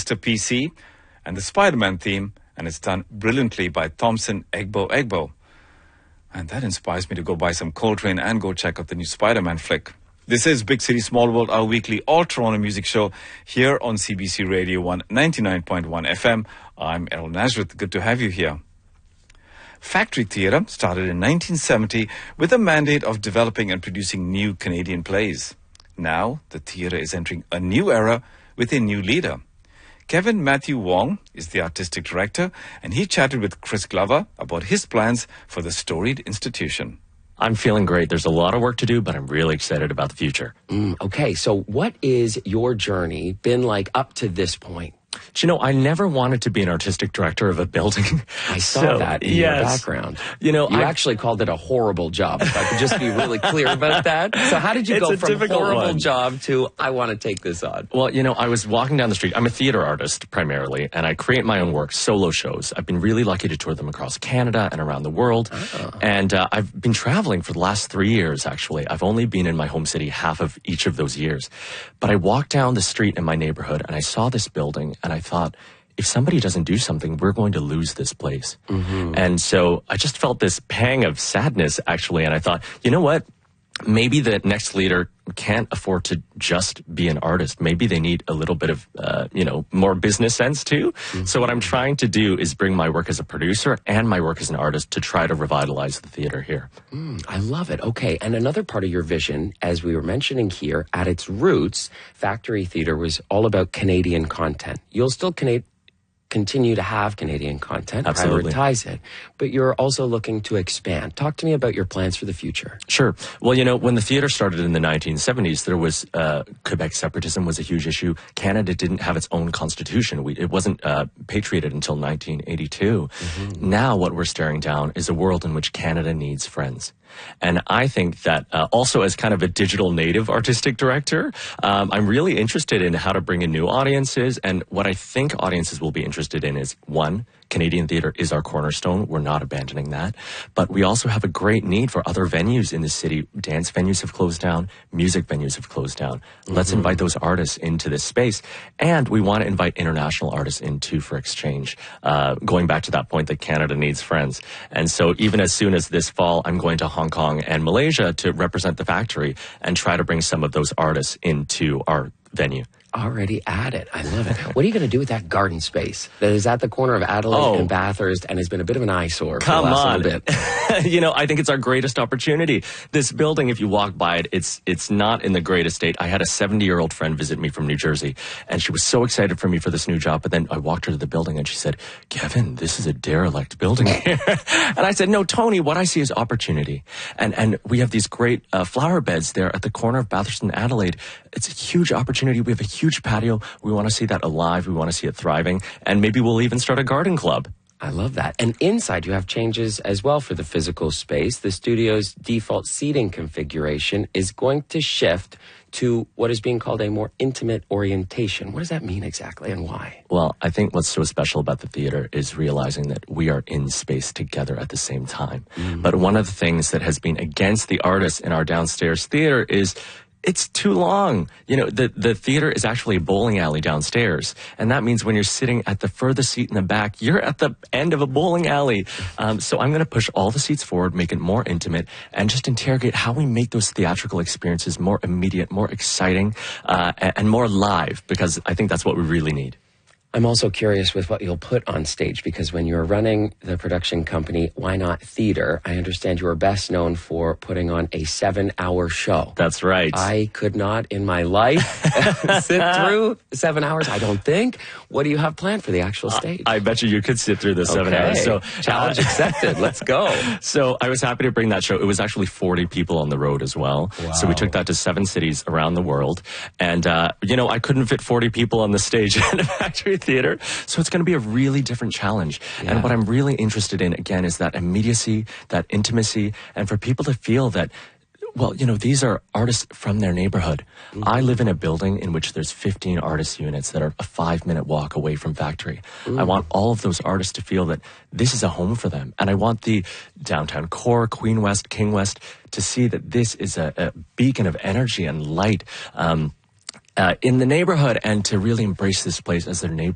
Mr. PC and the Spider-Man theme, and it's done brilliantly by Thompson Egbo. And that inspires me to go buy some Coltrane and go check out the new Spider-Man flick. This is Big City Small World, our weekly all-Toronto music show here on CBC Radio 199.1 FM. I'm Errol Nazareth. Good to have you here. Factory Theatre started in 1970 with a mandate of developing and producing new Canadian plays. Now, the theatre is entering a new era with a new leader. Kevin Matthew Wong is the artistic director, and he chatted with Chris Glover about his plans for the storied institution. I'm feeling great. There's a lot of work to do, but I'm really excited about the future. Okay, so what is your journey been like up to this point? Do you know, I never wanted to be an artistic director of a building. I saw that in your background. You know, you actually called it a horrible job, if I could just be really clear about that. So how did you go from horrible job to, I want to take this on? Well, you know, I was walking down the street. I'm a theater artist primarily, and I create my own work, solo shows. I've been really lucky to tour them across Canada and around the world. And I've been traveling for the last 3 years, actually. I've only been in my home city half of each of those years. But I walked down the street in my neighborhood, and I saw this building, and I thought, if somebody doesn't do something, we're going to lose this place. And so I just felt this pang of sadness, actually, and I thought, you know what? Maybe the next leader can't afford to just be an artist. Maybe they need a little bit of, more business sense too. So what I'm trying to do is bring my work as a producer and my work as an artist to try to revitalize the theater here. I love it. Okay, and another part of your vision, as we were mentioning here, at its roots, Factory Theatre was all about Canadian content. You'll still continue to have Canadian content, absolutely, prioritize it, but you're also looking to expand. Talk to me about your plans for the future. Sure. Well, you know, when the theater started in the 1970s, there was Quebec separatism was a huge issue. Canada didn't have its own constitution. It wasn't patriated until 1982. Now what we're staring down is a world in which Canada needs friends. And I think that also as kind of a digital native artistic director, I'm really interested in how to bring in new audiences. And what I think audiences will be interested in is, one, Canadian theater is our cornerstone. We're not abandoning that. But we also have a great need for other venues in the city. Dance venues have closed down. Music venues have closed down. Let's invite those artists into this space. And we want to invite international artists in too for exchange. Going back to that point that Canada needs friends. And so even as soon as this fall, I'm going to Hong Kong and Malaysia to represent the factory and try to bring some of those artists into our venue. Already at it. I love it. What are you going to do with that garden space that is at the corner of Adelaide and Bathurst and has been a bit of an eyesore for the last little bit? You know, I think it's our greatest opportunity. This building, if you walk by it, it's not in the greatest state. I had a 70-year-old friend visit me from New Jersey, and she was so excited for me for this new job. But then I walked her to the building, and she said, "Kevin, this is a derelict building here." And I said, "No, Tony, what I see is opportunity. And we have these great flower beds there at the corner of Bathurst and Adelaide. It's a huge opportunity. We have a huge patio. We want to see that alive. We want to see it thriving. And maybe we'll even start a garden club." I love that. And inside, you have changes as well for the physical space. The studio's default seating configuration is going to shift to what is being called a more intimate orientation. What does that mean exactly, and why? Well, I think what's so special about the theater is realizing that we are in space together at the same time. But one of the things that has been against the artists in our downstairs theater is it's too long. You know, the theater is actually a bowling alley downstairs. And that means when you're sitting at the furthest seat in the back, you're at the end of a bowling alley. So I'm going to push all the seats forward, make it more intimate, and just interrogate how we make those theatrical experiences more immediate, more exciting, and more live, because I think that's what we really need. I'm also curious with what you'll put on stage, because when you're running the production company, Why Not Theater, I understand you are best known for putting on a 7-hour show. That's right. I could not in my life sit through 7 hours, I don't think. What do you have planned for the actual stage? I bet you could sit through the 7 hours. So challenge accepted. Let's go. So I was happy to bring that show. It was actually 40 people on the road as well. Wow. So we took that to 7 cities around the world. And, I couldn't fit 40 people on the stage at a Factory Theater. So it's going to be a really different challenge. Yeah. And what I'm really interested in, again, is that immediacy, that intimacy, and for people to feel that, well, these are artists from their neighborhood. Mm-hmm. I live in a building in which there's 15 artist units that are a 5-minute walk away from Factory. Mm. I want all of those artists to feel that this is a home for them. And I want the downtown core, Queen West, King West, to see that this is a beacon of energy and light in the neighborhood, and to really embrace this place as their neighborhood.